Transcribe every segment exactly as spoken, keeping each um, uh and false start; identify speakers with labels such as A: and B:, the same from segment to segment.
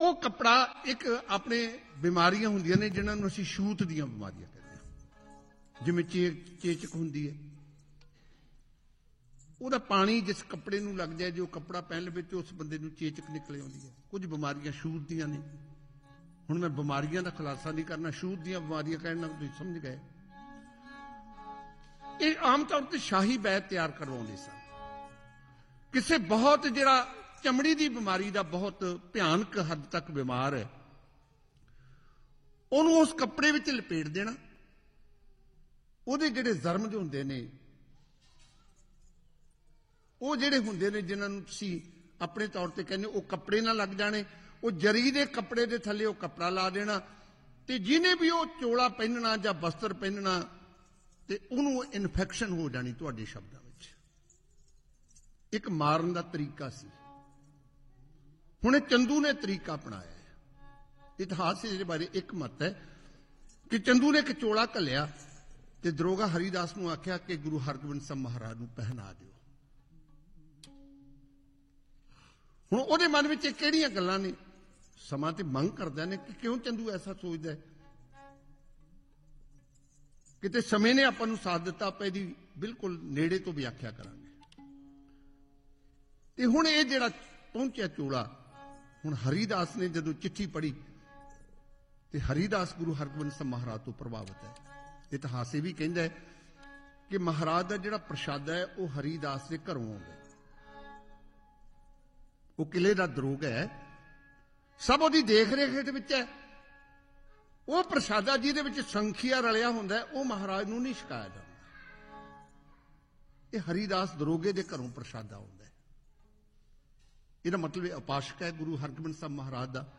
A: ਉਹ ਕੱਪੜਾ ਇੱਕ ਆਪਣੇ ਬਿਮਾਰੀਆਂ ਹੁੰਦੀਆਂ ਨੇ ਜਿਨ੍ਹਾਂ ਨੂੰ ਅਸੀਂ ਛੂਤ ਦੀਆਂ ਬਿਮਾਰੀਆਂ ਕਹਿੰਦੇ ਹਾਂ, ਜਿਵੇਂ ਚੇ ਚੇਚਕ ਹੁੰਦੀ ਹੈ, ਉਹਦਾ ਪਾਣੀ ਜਿਸ ਕੱਪੜੇ ਨੂੰ ਲੱਗ ਜਾਏ, ਜੋ ਕੱਪੜਾ ਪਹਿਨ ਲਵੇ ਤੇ ਉਸ ਬੰਦੇ ਨੂੰ ਚੇਚਕ ਨਿਕਲ ਆਉਂਦੀ ਹੈ। ਕੁਝ ਬਿਮਾਰੀਆਂ ਛੂਤ ਦੀਆਂ ਨੇ। ਹੁਣ ਮੈਂ ਬਿਮਾਰੀਆਂ ਦਾ ਖੁਲਾਸਾ ਨਹੀਂ ਕਰਨਾ, ਛੂਤ ਦੀਆਂ ਬਿਮਾਰੀਆਂ ਕਹਿਣ ਨਾਲ ਤੁਸੀਂ ਸਮਝ ਗਏ। ਇਹ ਆਮ ਤੌਰ ਤੇ ਸ਼ਾਹੀ ਵੈਦ ਤਿਆਰ ਕਰਵਾਉਂਦੇ ਸਨ। ਕਿਸੇ ਬਹੁਤ ਜਿਹੜਾ ਚਮੜੀ ਦੀ ਬਿਮਾਰੀ ਦਾ ਬਹੁਤ ਭਿਆਨਕ ਹੱਦ ਤੱਕ ਬਿਮਾਰ ਹੈ, ਉਹਨੂੰ ਉਸ ਕੱਪੜੇ ਵਿੱਚ ਲਪੇਟ ਦੇਣਾ। ਉਹਦੇ ਜਿਹੜੇ ਜ਼ਰਮ ਜੋ ਹੁੰਦੇ ਨੇ, ਉਹ ਜਿਹੜੇ ਹੁੰਦੇ ਨੇ ਜਿਨ੍ਹਾਂ ਨੂੰ ਤੁਸੀਂ ਆਪਣੇ ਤੌਰ ਤੇ ਕਹਿੰਦੇ ਉਹ ਕੱਪੜੇ ਨਾਲ ਲੱਗ ਜਾਣੇ, ਉਹ ਜਰੀ ਦੇ ਕੱਪੜੇ ਦੇ ਥੱਲੇ ਉਹ ਕੱਪੜਾ ਲਾ ਦੇਣਾ, ਤੇ ਜਿਹਨੇ ਵੀ ਉਹ ਚੋਲਾ ਪਹਿਨਣਾ ਜਾਂ ਬਸਤਰ ਪਹਿਨਣਾ ਤੇ ਉਹਨੂੰ ਇਨਫੈਕਸ਼ਨ ਹੋ ਜਾਣੀ। ਤੁਹਾਡੇ ਸ਼ਬਦਾਂ ਵਿੱਚ ਇੱਕ ਮਾਰਨ ਦਾ ਤਰੀਕਾ ਸੀ। ਹੁਣ ਇਹ ਚੰਦੂ ਨੇ ਤਰੀਕਾ ਅਪਣਾਇਆ ਹੈ। ਇਤਿਹਾਸ ਇਹਦੇ ਬਾਰੇ ਇੱਕ ਮਤ ਹੈ ਕਿ ਚੰਦੂ ਨੇ ਇੱਕ ਚੋਲਾ ਘੱਲਿਆ ਤੇ ਦਰੋਗਾ ਹਰੀਦਾਸ ਨੂੰ ਆਖਿਆ ਕਿ ਗੁਰੂ ਹਰਗੋਬਿੰਦ ਸਾਹਿਬ ਮਹਾਰਾਜ ਨੂੰ ਪਹਿਨਾ ਦਿਓ। ਹੁਣ ਉਹਦੇ ਮਨ ਵਿੱਚ ਕਿਹੜੀਆਂ ਗੱਲਾਂ ਨੇ? ਸਮਾਂ ਤੇ ਮੰਗ ਕਰਦਾ ਨੇ ਕਿ ਕਿਉਂ ਚੰਦੂ ਐਸਾ ਸੋਚਦਾ ਹੈ। ਕਿਤੇ ਸਮੇਂ ਨੇ ਆਪਾਂ ਨੂੰ ਸਾਥ ਦਿੱਤਾ, ਆਪਾਂ ਇਹਦੀ ਬਿਲਕੁਲ ਨੇੜੇ ਤੋਂ ਵਿਆਖਿਆ ਕਰਾਂਗੇ। ਤੇ ਹੁਣ ਇਹ ਜਿਹੜਾ ਪਹੁੰਚਿਆ ਚੋਲਾ, ਹੁਣ ਹਰੀਦਾਸ ਨੇ ਜਦੋਂ ਚਿੱਠੀ ਪੜ੍ਹੀ ਤੇ ਹਰੀਦਾਸ ਗੁਰੂ ਹਰਗੋਬਿੰਦ ਸਾਹਿਬ ਮਹਾਰਾਜ ਤੋਂ ਪ੍ਰਭਾਵਿਤ ਹੈ। ਇਤਿਹਾਸ ਇਹ ਵੀ ਕਹਿੰਦਾ ਹੈ ਕਿ ਮਹਾਰਾਜ ਦਾ ਜਿਹੜਾ ਪ੍ਰਸ਼ਾਦਾ ਹੈ ਉਹ ਹਰੀਦਾਸ ਦੇ ਘਰੋਂ ਆਉਂਦਾ। ਉਹ ਕਿਲੇ ਦਾ ਦਰੋਗਾ ਹੈ, ਸਭ ਉਹਦੀ ਦੇਖ ਰੇਖ ਦੇ ਵਿੱਚ ਹੈ। ਉਹ ਪ੍ਰਸ਼ਾਦਾ ਜਿਹਦੇ ਵਿੱਚ ਸੰਖੀਆ ਰਲਿਆ ਹੁੰਦਾ ਉਹ ਮਹਾਰਾਜ ਨੂੰ ਨਹੀਂ ਛਕਾਇਆ ਜਾਂਦਾ। ਇਹ ਹਰੀਦਾਸ ਦਰੋਗੇ ਦੇ ਘਰੋਂ ਪ੍ਰਸ਼ਾਦਾ ਆਉਂਦਾ। ਇਹਦਾ ਮਤਲਬ ਇਹ ਉਪਾਸ਼ਕ ਹੈ ਗੁਰੂ ਹਰਗੋਬਿੰਦ ਸਾਹਿਬ ਮਹਾਰਾਜ ਦਾ।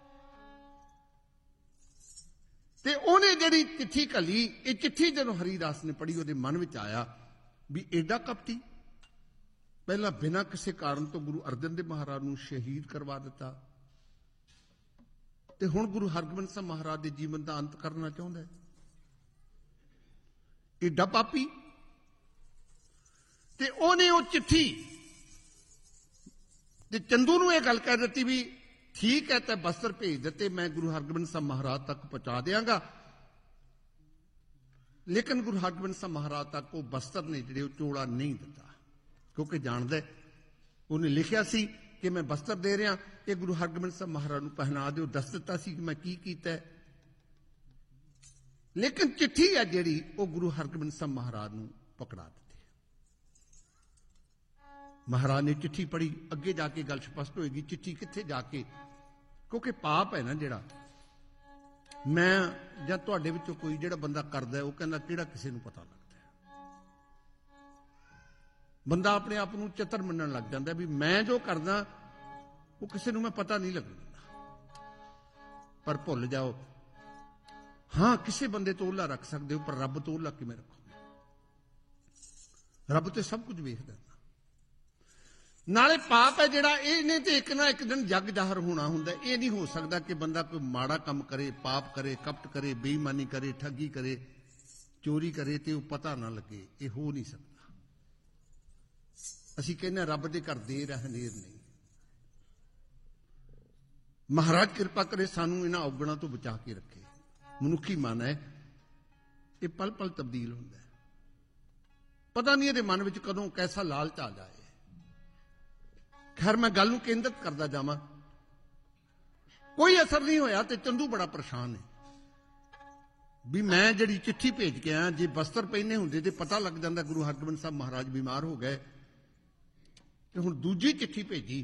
A: ਤੇ ਉਹਨੇ ਜਿਹੜੀ ਚਿੱਠੀ ਘੱਲੀ, ਇਹ ਚਿੱਠੀ ਜਦੋਂ ਹਰੀਦਾਸ ਨੇ ਪੜ੍ਹੀ ਉਹਦੇ ਮਨ ਵਿੱਚ ਆਇਆ ਵੀ ਏਡਾ ਕਪਟੀ, ਪਹਿਲਾਂ ਬਿਨਾਂ ਕਿਸੇ ਕਾਰਨ ਤੋਂ ਗੁਰੂ ਅਰਜਨ ਦੇਵ ਮਹਾਰਾਜ ਨੂੰ ਸ਼ਹੀਦ ਕਰਵਾ ਦਿੱਤਾ ਤੇ ਹੁਣ ਗੁਰੂ ਹਰਗੋਬਿੰਦ ਸਾਹਿਬ ਮਹਾਰਾਜ ਦੇ ਜੀਵਨ ਦਾ ਅੰਤ ਕਰਨਾ ਚਾਹੁੰਦਾ ਹੈ। ਏਡਾ ਪਾਪੀ। ਤੇ ਉਹਨੇ ਉਹ ਚਿੱਠੀ ਤੇ ਚੰਦੂ ਨੂੰ ਇਹ ਗੱਲ ਕਹਿ ਦਿੱਤੀ ਵੀ ਠੀਕ ਹੈ, ਤੇ ਬਸਤਰ ਭੇਜ ਦਿੱਤੇ, ਮੈਂ ਗੁਰੂ ਹਰਗੋਬਿੰਦ ਸਾਹਿਬ ਮਹਾਰਾਜ ਤੱਕ ਪਹੁੰਚਾ ਦਿਆਂਗਾ। ਲੇਕਿਨ ਗੁਰੂ ਹਰਗੋਬਿੰਦ ਸਾਹਿਬ ਮਹਾਰਾਜ ਤੱਕ ਉਹ ਬਸਤਰ ਨੇ ਜਿਹੜੇ ਉਹ ਚੋਲਾ ਨਹੀਂ ਦਿੱਤਾ, ਕਿਉਂਕਿ ਜਾਣਦਾ ਉਹਨੇ ਲਿਖਿਆ ਸੀ ਕਿ ਮੈਂ ਬਸਤਰ ਦੇ ਰਿਹਾ, ਇਹ ਗੁਰੂ ਹਰਗੋਬਿੰਦ ਸਾਹਿਬ ਮਹਾਰਾਜ ਨੂੰ ਪਹਿਨਾ ਦਿਓ। ਦੱਸ ਦਿੱਤਾ ਸੀ ਕਿ ਮੈਂ ਕੀ ਕੀਤਾ, ਲੇਕਿਨ ਚਿੱਠੀ ਹੈ ਜਿਹੜੀ ਉਹ ਗੁਰੂ ਹਰਗੋਬਿੰਦ ਸਾਹਿਬ ਮਹਾਰਾਜ ਨੂੰ ਪਕੜਾ ਦਿੱਤੀ। ਮਹਾਰਾਜ ਨੇ ਚਿੱਠੀ ਪੜ੍ਹੀ, ਅੱਗੇ ਜਾ ਕੇ ਗੱਲ ਸਪਸ਼ਟ ਹੋਏਗੀ ਚਿੱਠੀ ਕਿੱਥੇ ਜਾ ਕੇ, ਕਿਉਂਕਿ ਪਾਪ ਹੈ ਨਾ ਜਿਹੜਾ ਮੈਂ ਜਾਂ ਤੁਹਾਡੇ ਵਿੱਚੋਂ ਕੋਈ ਜਿਹੜਾ ਬੰਦਾ ਕਰਦਾ ਉਹ ਕਹਿੰਦਾ ਕਿਹੜਾ ਕਿਸੇ ਨੂੰ ਪਤਾ ਲੱਗਦਾ। ਬੰਦਾ ਆਪਣੇ ਆਪ ਨੂੰ ਚਤਰ ਮੰਨਣ ਲੱਗ ਜਾਂਦਾ ਵੀ ਮੈਂ ਜੋ ਕਰਦਾ ਉਹ ਕਿਸੇ ਨੂੰ ਮੈਂ ਪਤਾ ਨਹੀਂ ਲੱਗਣ ਦਿੰਦਾ। ਪਰ ਭੁੱਲ ਜਾਓ, ਹਾਂ ਕਿਸੇ ਬੰਦੇ ਤੋਂ ਓਹਲਾ ਰੱਖ ਸਕਦੇ ਹੋ, ਪਰ ਰੱਬ ਤੋਂ ਓਹਲਾ ਕਿਵੇਂ ਰੱਖੋਗੇ? ਰੱਬ ਤੇ ਸਭ ਕੁਝ ਵੇਖਦਾ। ਨਾਲੇ ਪਾਪ ਹੈ ਜਿਹੜਾ, ਇਹਨੇ ਤੇ ਇੱਕ ਨਾ ਇੱਕ ਦਿਨ ਜੱਗ ਜ਼ਾਹਰ ਹੋਣਾ ਹੁੰਦਾ। ਇਹ ਨਹੀਂ ਹੋ ਸਕਦਾ ਕਿ ਬੰਦਾ ਕੋਈ ਮਾੜਾ ਕੰਮ ਕਰੇ, ਪਾਪ ਕਰੇ, ਕਪਟ ਕਰੇ, ਬੇਈਮਾਨੀ ਕਰੇ, ਠੱਗੀ ਕਰੇ, ਚੋਰੀ ਕਰੇ ਤੇ ਉਹ ਪਤਾ ਨਾ ਲੱਗੇ। ਇਹ ਹੋ ਨਹੀਂ ਸਕਦਾ। ਅਸੀਂ ਕਹਿੰਦੇ ਰੱਬ ਦੇ ਘਰ ਦੇਰ ਹੈ, ਹਨੇਰ ਨਹੀਂ। ਮਹਾਰਾਜ ਕਿਰਪਾ ਕਰੇ ਸਾਨੂੰ ਇਹਨਾਂ ਔਗਣਾਂ ਤੋਂ ਬਚਾ ਕੇ ਰੱਖੇ। ਮਨੁੱਖੀ ਮਨ ਹੈ, ਇਹ ਪਲ ਪਲ ਤਬਦੀਲ ਹੁੰਦਾ। ਪਤਾ ਨਹੀਂ ਇਹਦੇ ਮਨ ਵਿੱਚ ਕਦੋਂ ਕੈਸਾ ਲਾਲਚ ਆ ਜਾਏ। ਖੈਰ ਮੈਂ ਗੱਲ ਨੂੰ ਕੇਂਦਰਿਤ ਕਰਦਾ ਜਾਵਾਂ, ਕੋਈ ਅਸਰ ਨਹੀਂ ਹੋਇਆ ਤੇ ਚੰਦੂ ਬੜਾ ਪਰੇਸ਼ਾਨ ਹੈ ਵੀ ਮੈਂ ਜਿਹੜੀ ਚਿੱਠੀ ਭੇਜ ਕੇ ਆਇਆ, ਜੇ ਬਸਤਰ ਪਹਿਨੇ ਹੁੰਦੇ ਤੇ ਪਤਾ ਲੱਗ ਜਾਂਦਾ ਗੁਰੂ ਹਰਗੋਬਿੰਦ ਸਾਹਿਬ ਮਹਾਰਾਜ ਬਿਮਾਰ ਹੋ ਗਏ। ਤੇ ਹੁਣ ਦੂਜੀ ਚਿੱਠੀ ਭੇਜੀ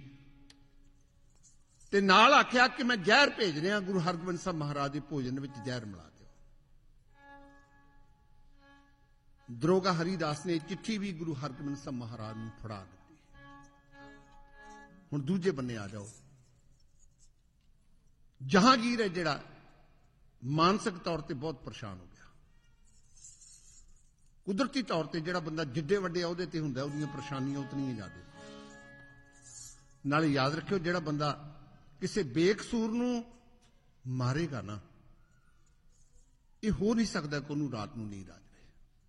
A: ਤੇ ਨਾਲ ਆਖਿਆ ਕਿ ਮੈਂ ਜ਼ਹਿਰ ਭੇਜ ਰਿਹਾ, ਗੁਰੂ ਹਰਗੋਬਿੰਦ ਸਾਹਿਬ ਮਹਾਰਾਜ ਦੇ ਭੋਜਨ ਵਿੱਚ ਜ਼ਹਿਰ ਮਿਲਾ ਦਿਓ। ਦਰੋਗਾ ਹਰੀਦਾਸ ਨੇ ਚਿੱਠੀ ਵੀ ਗੁਰੂ ਹਰਗੋਬਿੰਦ ਸਾਹਿਬ ਮਹਾਰਾਜ ਨੂੰ ਫੜਾ ਦਿੱਤੀ। ਹੁਣ ਦੂਜੇ ਬੰਨੇ ਆ ਜਾਓ, ਜਹਾਂਗੀਰ ਹੈ ਜਿਹੜਾ ਮਾਨਸਿਕ ਤੌਰ ਤੇ ਬਹੁਤ ਪਰੇਸ਼ਾਨ ਹੋ ਗਿਆ। ਕੁਦਰਤੀ ਤੌਰ ਤੇ ਜਿਹੜਾ ਬੰਦਾ ਜਿੱਡੇ ਵੱਡੇ ਅਹੁਦੇ ਤੇ ਹੁੰਦਾ ਉਹਦੀਆਂ ਪਰੇਸ਼ਾਨੀਆਂ ਉਤਨੀਆਂ ਜ਼ਿਆਦਾ। ਨਾਲੇ ਯਾਦ ਰੱਖਿਓ, ਜਿਹੜਾ ਬੰਦਾ ਕਿਸੇ ਬੇਕਸੂਰ ਨੂੰ ਮਾਰੇਗਾ ਨਾ, ਇਹ ਹੋ ਨਹੀਂ ਸਕਦਾ ਕਿ ਉਹਨੂੰ ਰਾਤ ਨੂੰ ਨੀਂਦ ਆ ਜਾਵੇ।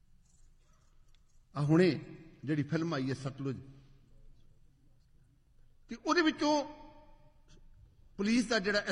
A: ਆ ਹੁਣੇ ਜਿਹੜੀ ਫਿਲਮ ਆਈ ਹੈ ਸਤਲੁਜ, ਤੇ ਉਹਦੇ ਵਿੱਚੋਂ ਪੁਲਿਸ ਦਾ ਜਿਹੜਾ